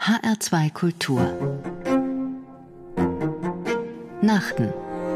HR2 Kultur Nachten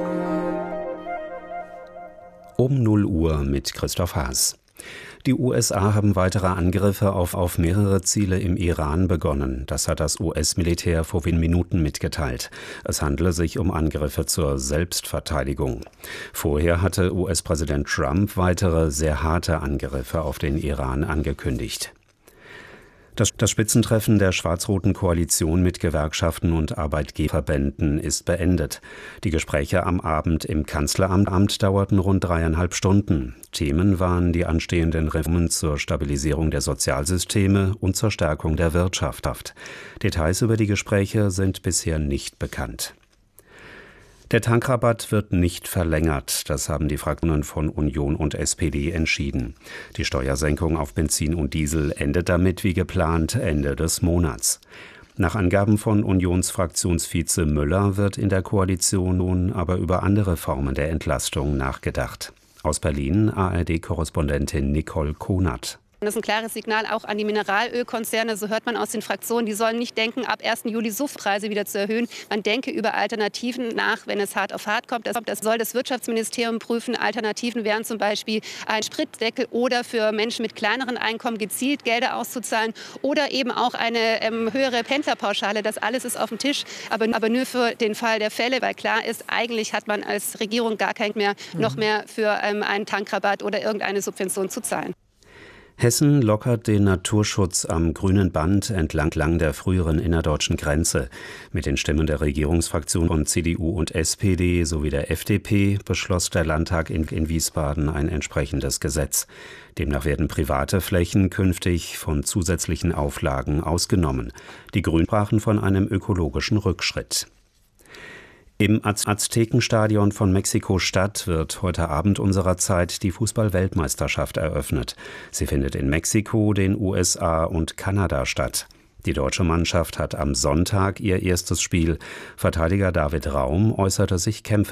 Um 0 Uhr mit Christoph Haas. Die USA haben weitere Angriffe auf mehrere Ziele im Iran begonnen. Das hat das US-Militär vor wenigen Minuten mitgeteilt. Es handele sich um Angriffe zur Selbstverteidigung. Vorher hatte US-Präsident Trump weitere sehr harte Angriffe auf den Iran angekündigt. Das Spitzentreffen der schwarz-roten Koalition mit Gewerkschaften und Arbeitgeberverbänden ist beendet. Die Gespräche am Abend im Kanzleramt dauerten rund 3,5 Stunden. Themen waren die anstehenden Reformen zur Stabilisierung der Sozialsysteme und zur Stärkung der Wirtschaft. Details über die Gespräche sind bisher nicht bekannt. Der Tankrabatt wird nicht verlängert. Das haben die Fraktionen von Union und SPD entschieden. Die Steuersenkung auf Benzin und Diesel endet damit wie geplant Ende des Monats. Nach Angaben von Unionsfraktionsvize Müller wird in der Koalition nun aber über andere Formen der Entlastung nachgedacht. Aus Berlin ARD-Korrespondentin Nicole Konert. Das ist ein klares Signal auch an die Mineralölkonzerne. So hört man aus den Fraktionen, die sollen nicht denken, ab 1. Juli Preise wieder zu erhöhen. Man denke über Alternativen nach, wenn es hart auf hart kommt. Das soll das Wirtschaftsministerium prüfen. Alternativen wären zum Beispiel ein Spritdeckel oder für Menschen mit kleineren Einkommen gezielt Gelder auszuzahlen oder eben auch eine höhere Pendlerpauschale. Das alles ist auf dem Tisch, aber nur für den Fall der Fälle, weil klar ist, eigentlich hat man als Regierung gar kein mehr, noch mehr für einen Tankrabatt oder irgendeine Subvention zu zahlen. Hessen lockert den Naturschutz am Grünen Band entlang der früheren innerdeutschen Grenze. Mit den Stimmen der Regierungsfraktion von CDU und SPD sowie der FDP beschloss der Landtag in Wiesbaden ein entsprechendes Gesetz. Demnach werden private Flächen künftig von zusätzlichen Auflagen ausgenommen. Die Grünen sprachen von einem ökologischen Rückschritt. Im Aztekenstadion von Mexiko-Stadt wird heute Abend unserer Zeit die Fußball-Weltmeisterschaft eröffnet. Sie findet in Mexiko, den USA und Kanada statt. Die deutsche Mannschaft hat am Sonntag ihr erstes Spiel. Verteidiger David Raum äußerte sich kämpferisch.